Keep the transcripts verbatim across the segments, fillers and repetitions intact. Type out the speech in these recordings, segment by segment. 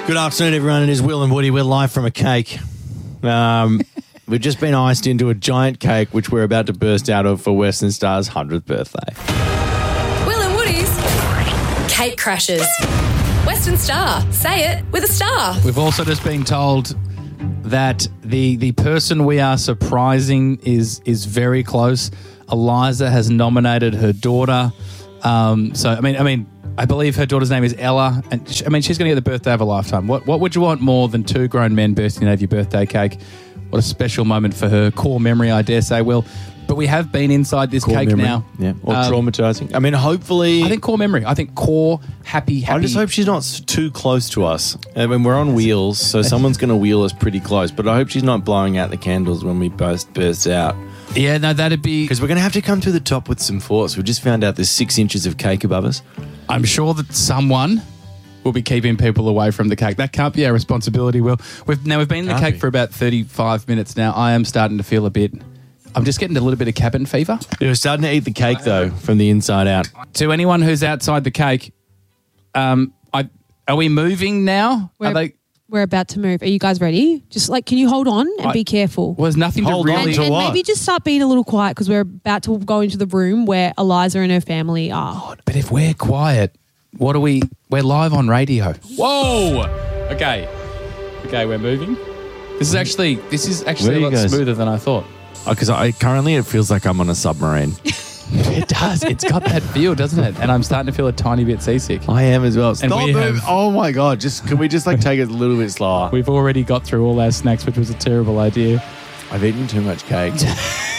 Good afternoon, everyone. It is Will and Woody. We're live from a cake. Um, we've just been iced into a giant cake, which we're about to burst out of for Western Star's hundredth birthday. Will and Woody's Cake Crashers. Western Star. Say it with a star. We've also just been told that the the person we are surprising is is very close. Eliza has nominated her daughter. Um, so I mean, I mean, I believe her daughter's name is Ella, and she, I mean, she's going to get the birthday of a lifetime. What what would you want more than two grown men bursting out of your birthday cake? What a special moment for her. Core memory, I dare say, Will. But we have been inside this Core cake memory. now. Yeah, or Um, traumatizing. I mean, hopefully... I think core memory. I think core, happy, happy. I just hope she's not s- too close to us. I mean, we're on wheels, so someone's going to wheel us pretty close. But I hope she's not blowing out the candles when we burst, burst out. Yeah, no, that'd be... Because we're going to have to come through the top with some force. We just found out there's six inches of cake above us. I'm sure that someone will be keeping people away from the cake. That can't be our responsibility, Will. We've Now, we've been in the Can't cake be. for about thirty-five minutes now. I am starting to feel a bit... I'm just getting a little bit of cabin fever. Yeah, we're starting to eat the cake, though, from the inside out. To anyone who's outside the cake, um, I, are we moving now? We're, Are they... we're about to move. Are you guys ready? Just like, can you hold on and I- be careful? Well, there's nothing Hold to on really... to and what? maybe just start being a little quiet because we're about to go into the room where Eliza and her family are. But if we're quiet, what are we... We're live on radio. Whoa! Okay. Okay, we're moving. This is actually... This is actually Where a are lot you guys? smoother than I thought. Because I currently it feels like I'm on a submarine. It does. It's got that feel, doesn't it? And I'm starting to feel a tiny bit seasick. I am as well. Stop we moving. have- Oh, my God. Just Can we just like take it a little bit slower? We've already got through all our snacks, which was a terrible idea. I've eaten too much cake. It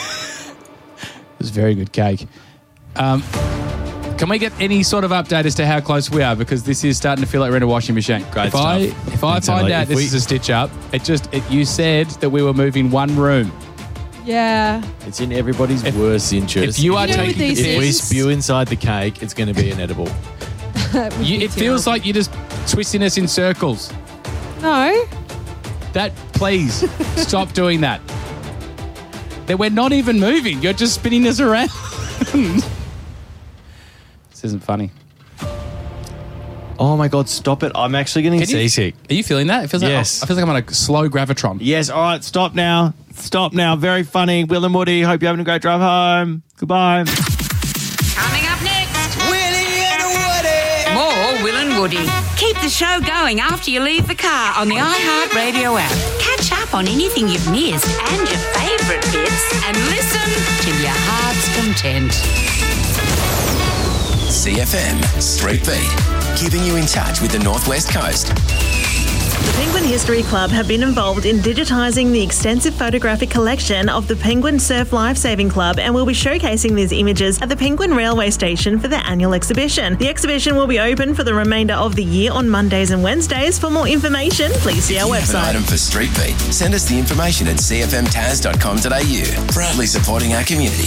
was very good cake. Um, can we get any sort of update as to how close we are? Because this is starting to feel like we're in a washing machine. Great if I stuff. if I Thanks, find Emily. out If this we- is a stitch up, it just it, you said that we were moving one room. Yeah. It's in everybody's If- worst interest. If you are You know, with taking these the if we things- spew inside the cake, it's going to be inedible. you, it feels like you're just twisting us in circles. No. That please stop doing that. That we're not even moving. You're just spinning us around. This isn't funny. Oh, my God. Stop it. I'm actually getting Can you- seasick. Are you feeling that? It feels Yes. like I feel like I'm on a slow gravitron. Yes. All right. Stop now. Stop now. Very funny. Will and Woody. Hope you're having a great drive home. Goodbye. Coming up next, Willie and Woody. more Will and Woody. Keep the show going after you leave the car on the iHeartRadio app. Catch up on anything you've missed and your favourite bits and listen till your heart's content. C F M Street Beat, keeping you in touch with the Northwest Coast. The Penguin History Club have been involved in digitising the extensive photographic collection of the Penguin Surf Lifesaving Club and will be showcasing these images at the Penguin Railway Station for the annual exhibition. The exhibition will be open for the remainder of the year on Mondays and Wednesdays. For more information, please see our If you have an website. item for Street Beat, send us the information at c f m taz dot com dot a u. Proudly supporting our community.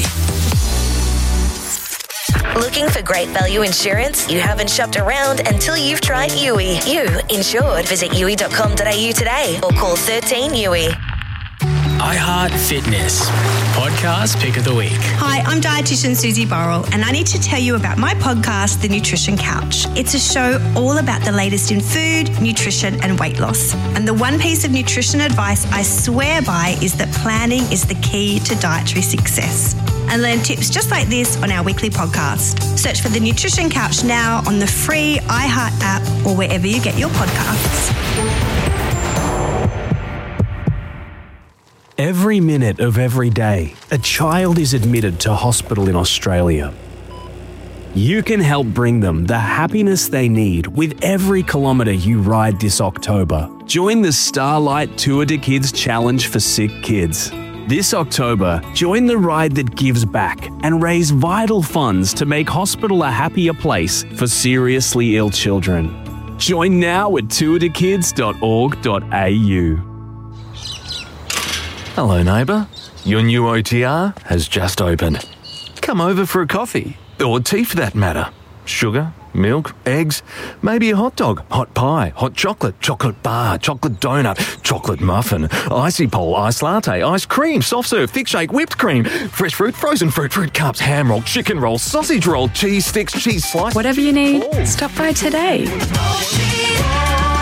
Looking for great value insurance? You haven't shopped around until you've tried U I. You insured. Visit u i dot com dot a u today or call thirteen U I. iHeart Fitness Podcast Pick of the Week. Hi, I'm dietitian Susie Burrell, and I need to tell you about my podcast, The Nutrition Couch. It's a show all about the latest in food, nutrition, and weight loss. And the one piece of nutrition advice I swear by is that planning is the key to dietary success. And learn tips just like this on our weekly podcast. Search for The Nutrition Couch now on the free iHeart app or wherever you get your podcasts. Every minute of every day, a child is admitted to hospital in Australia. You can help bring them the happiness they need with every kilometre you ride this October. Join the Starlight Tour de Kids Challenge for sick kids. This October, join the ride that gives back and raise vital funds to make hospital a happier place for seriously ill children. Join now at tour de kids dot org dot a u. Hello, neighbour. Your new O T R has just opened. Come over for a coffee, or tea for that matter. Sugar, milk, eggs, maybe a hot dog, hot pie, hot chocolate, chocolate bar, chocolate donut, chocolate muffin, icy pole, ice latte, ice cream, soft serve, thick shake, whipped cream, fresh fruit, frozen fruit, fruit cups, ham roll, chicken roll, sausage roll, cheese sticks, cheese slice. Whatever you need, stop by today. O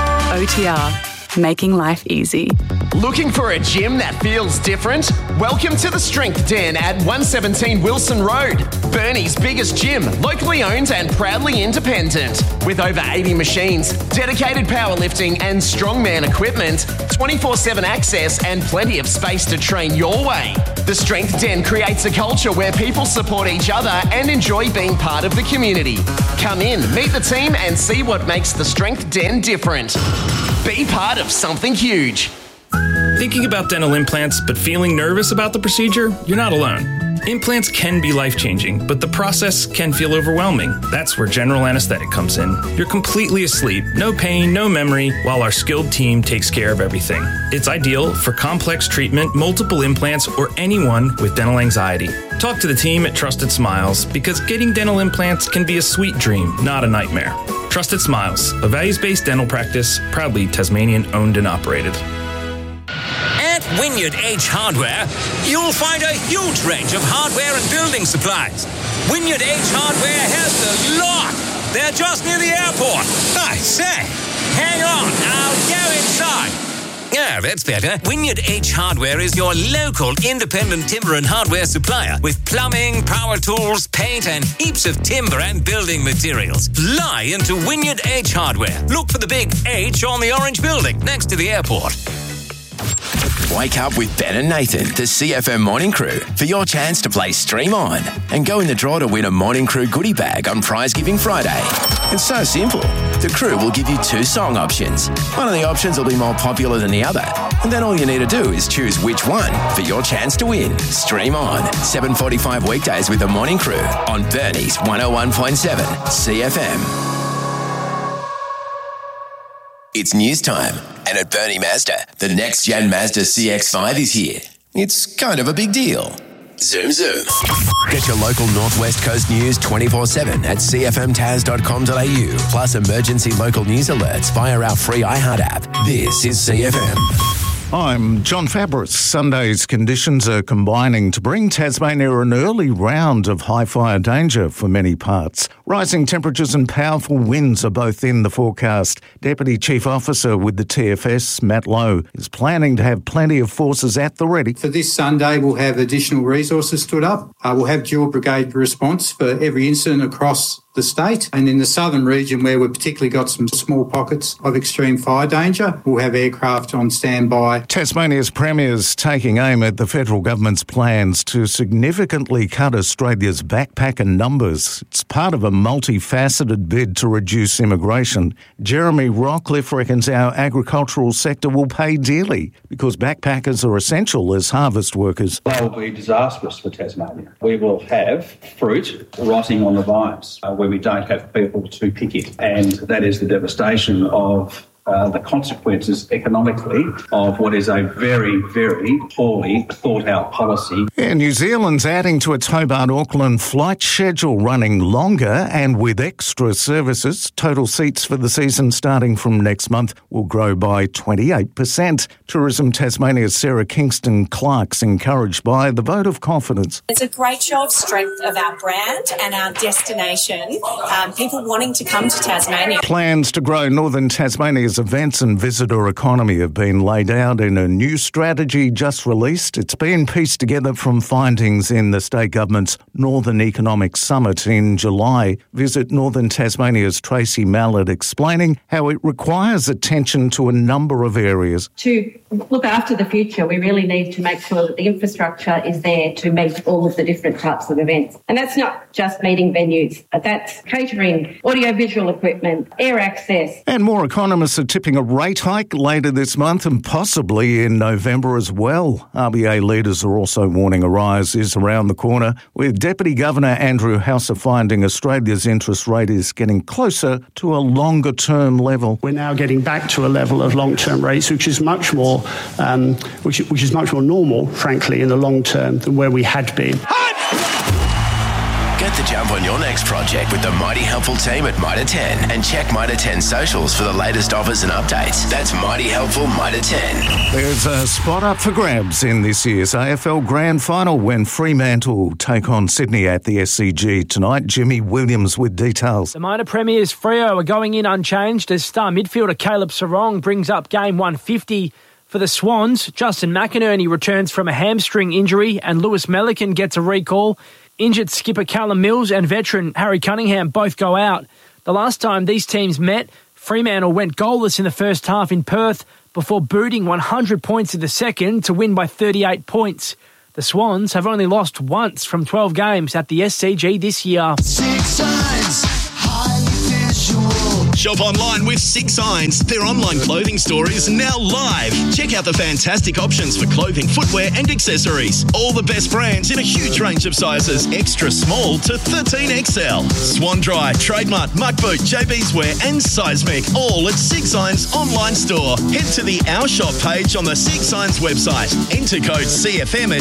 O T R, making life easy. Looking for a gym that feels different? Welcome to the Strength Den at one seventeen Wilson Road. Burnie's biggest gym, locally owned and proudly independent. With over eighty machines, dedicated powerlifting and strongman equipment, twenty-four seven access and plenty of space to train your way. The Strength Den creates a culture where people support each other and enjoy being part of the community. Come in, meet the team and see what makes the Strength Den different. Be part of something huge. Thinking about dental implants but feeling nervous about the procedure? You're not alone. Implants can be life-changing, but the process can feel overwhelming. That's where general anesthetic comes in. You're completely asleep, no pain, no memory, while our skilled team takes care of everything. It's ideal for complex treatment, multiple implants, or anyone with dental anxiety. Talk to the team at Trusted Smiles, because getting dental implants can be a sweet dream, not a nightmare. Trusted Smiles, a values-based dental practice, proudly Tasmanian owned and operated. At Wynyard H Hardware, you'll find a huge range of hardware and building supplies. Wynyard H Hardware has the lot. They're just near the airport. I say, hang on, I'll go inside. Yeah, that's better. Wynyard H Hardware is your local independent timber and hardware supplier with plumbing, power tools, paint, and heaps of timber and building materials. Fly into Wynyard H Hardware. Look for the big H on the orange building next to the airport. Wake up with Ben and Nathan, the C F M Morning Crew, for your chance to play Stream On and go in the draw to win a Morning Crew goodie bag on Prize Giving Friday. It's so simple. The crew will give you two song options. One of the options will be more popular than the other, and then all you need to do is choose which one for your chance to win. Stream On, seven forty-five weekdays with the Morning Crew on Burnie's one oh one point seven C F M. It's news time, and at Burnie Mazda, the next-gen Mazda C X five is here. It's kind of a big deal. Zoom, zoom. Get your local Northwest Coast news twenty-four seven at c f m taz dot com dot a u, plus emergency local news alerts via our free iHeart app. This is C F M. I'm John Fabris. Sunday's conditions are combining to bring Tasmania an early round of high fire danger for many parts. Rising temperatures and powerful winds are both in the forecast. Deputy Chief Officer with the T F S, Matt Lowe, is planning to have plenty of forces at the ready. For this Sunday, we'll have additional resources stood up. Uh, we'll have dual brigade response for every incident across the state, and in the southern region where we've particularly got some small pockets of extreme fire danger, we'll have aircraft on standby. Tasmania's Premier's taking aim at the federal government's plans to significantly cut Australia's backpacker numbers. It's part of a multifaceted bid to reduce immigration. Jeremy Rockcliffe reckons our agricultural sector will pay dearly because backpackers are essential as harvest workers. That will be disastrous for Tasmania. We will have fruit rotting on the vines uh, where we don't have people to pick it, and that is the devastation of Uh, the consequences economically of what is a very, very poorly thought out policy. Yeah, New Zealand's adding to its Hobart-Auckland flight schedule, running longer and with extra services. Total seats for the season starting from next month will grow by twenty-eight percent. Tourism Tasmania's Sarah Kingston Clark's encouraged by the vote of confidence. It's a great show of strength of our brand and our destination. Um, people wanting to come to Tasmania. Plans to grow northern Tasmania's events and visitor economy have been laid out in a new strategy just released. It's been pieced together from findings in the state government's Northern Economic Summit in July. Visit Northern Tasmania's Tracy Mallard explaining how it requires attention to a number of areas. To look after the future, we really need to make sure that the infrastructure is there to meet all of the different types of events. And that's not just meeting venues. That's catering, audiovisual equipment, air access. And more economists are tipping a rate hike later this month and possibly in November as well. R B A leaders are also warning a rise is around the corner, with Deputy Governor Andrew Hauser finding Australia's interest rate is getting closer to a longer-term level. We're now getting back to a level of long-term rates which is much more, um, which, which is much more normal, frankly, in the long term than where we had been. Get the Jump on your next project with the Mighty Helpful team at Mitre ten and check Mitre ten socials for the latest offers and updates. That's Mighty Helpful Mitre ten. There's a spot up for grabs in this year's A F L Grand Final when Fremantle take on Sydney at the S C G tonight. Jimmy Williams with details. The minor premiers Freo are going in unchanged as star midfielder Caleb Sarong brings up game one fifty. For the Swans, Justin McInerney returns from a hamstring injury and Lewis Melican gets a recall. Injured skipper Callum Mills and veteran Harry Cunningham both go out. The last time these teams met, Fremantle went goalless in the first half in Perth before booting one hundred points in the second to win by thirty-eight points. The Swans have only lost once from twelve games at the S C G this year. Six Signs, highly visual. Shop online with Six Signs. Their online clothing store is now live. Check out the fantastic options for clothing, footwear and accessories. All the best brands in a huge range of sizes, extra small to thirteen X L. Swan Dry, Trademark, Muck Boot, J B's Wear and Seismic, all at Six Signs online store. Head to the Our Shop page on the Six Signs website. Enter code C F M at